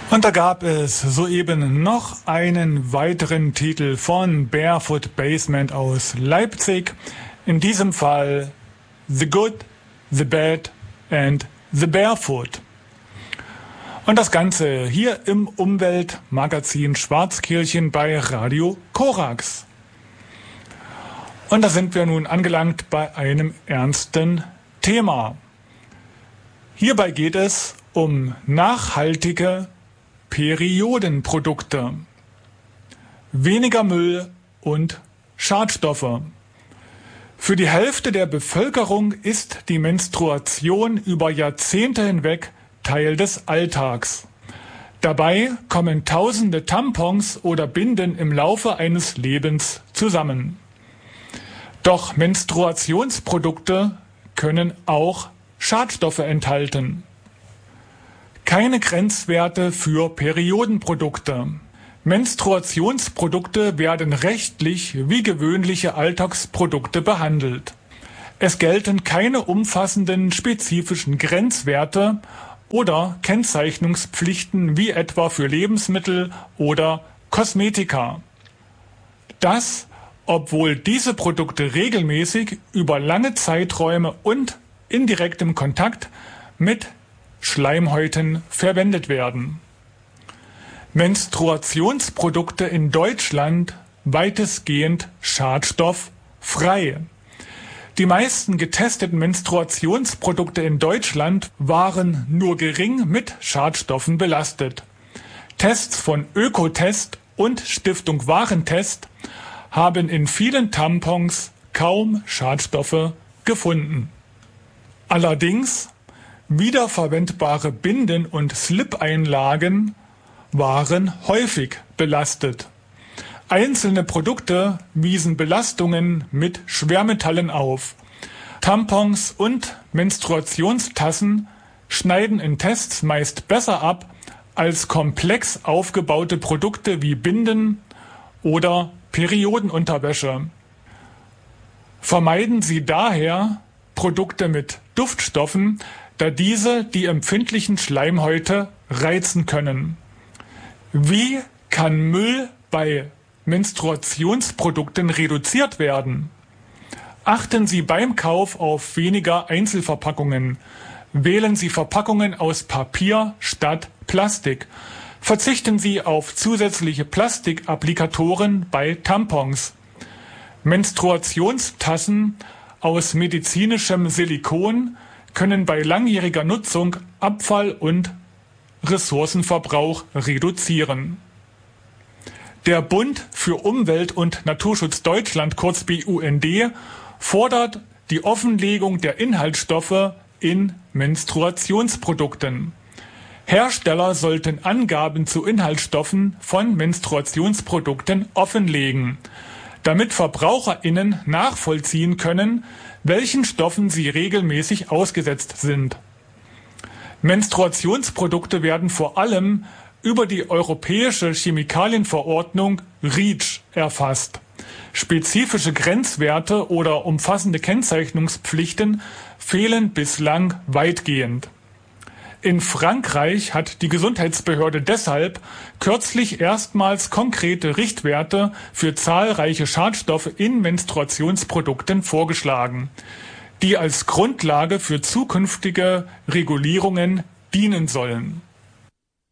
Und da gab es soeben noch einen weiteren Titel von Barefoot Basement aus Leipzig. In diesem Fall The Good, The Bad and The Barefoot. Und das Ganze hier im Umweltmagazin Schwarzkirchen bei Radio Korax. Und da sind wir nun angelangt bei einem ernsten Thema. Hierbei geht es um nachhaltige Periodenprodukte, weniger Müll und Schadstoffe. Für die Hälfte der Bevölkerung ist die Menstruation über Jahrzehnte hinweg Teil des Alltags. Dabei kommen tausende Tampons oder Binden im Laufe eines Lebens zusammen. Doch Menstruationsprodukte können auch Schadstoffe enthalten. Keine Grenzwerte für Periodenprodukte. Menstruationsprodukte werden rechtlich wie gewöhnliche Alltagsprodukte behandelt. Es gelten keine umfassenden spezifischen Grenzwerte oder Kennzeichnungspflichten wie etwa für Lebensmittel oder Kosmetika. Das, obwohl diese Produkte regelmäßig über lange Zeiträume und in direktem Kontakt mit Schleimhäuten verwendet werden. Menstruationsprodukte in Deutschland weitestgehend schadstofffrei. Die meisten getesteten Menstruationsprodukte in Deutschland waren nur gering mit Schadstoffen belastet. Tests von Ökotest und Stiftung Warentest haben in vielen Tampons kaum Schadstoffe gefunden. Allerdings wiederverwendbare Binden- und Slip-Einlagen waren häufig belastet. Einzelne Produkte wiesen Belastungen mit Schwermetallen auf. Tampons und Menstruationstassen schneiden in Tests meist besser ab als komplex aufgebaute Produkte wie Binden oder Periodenunterwäsche. Vermeiden Sie daher Produkte mit Duftstoffen, da diese die empfindlichen Schleimhäute reizen können. Wie kann Müll bei Menstruationsprodukten reduziert werden? Achten Sie beim Kauf auf weniger Einzelverpackungen. Wählen Sie Verpackungen aus Papier statt Plastik. Verzichten Sie auf zusätzliche Plastikapplikatoren bei Tampons. Menstruationstassen aus medizinischem Silikon können bei langjähriger Nutzung Abfall und Ressourcenverbrauch reduzieren. Der Bund für Umwelt- und Naturschutz Deutschland, kurz BUND, fordert die Offenlegung der Inhaltsstoffe in Menstruationsprodukten. Hersteller sollten Angaben zu Inhaltsstoffen von Menstruationsprodukten offenlegen, damit VerbraucherInnen nachvollziehen können, welchen Stoffen sie regelmäßig ausgesetzt sind. Menstruationsprodukte werden vor allem über die Europäische Chemikalienverordnung REACH erfasst. Spezifische Grenzwerte oder umfassende Kennzeichnungspflichten fehlen bislang weitgehend. In Frankreich hat die Gesundheitsbehörde deshalb kürzlich erstmals konkrete Richtwerte für zahlreiche Schadstoffe in Menstruationsprodukten vorgeschlagen, die als Grundlage für zukünftige Regulierungen dienen sollen.